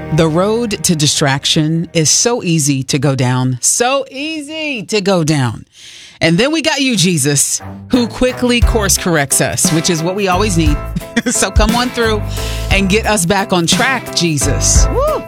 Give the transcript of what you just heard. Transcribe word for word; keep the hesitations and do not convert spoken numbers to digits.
The road to distraction is so easy to go down, so easy to go down. And then we got you, Jesus, who quickly course corrects us, which is what we always need. So come on through and get us back on track, Jesus. Woo!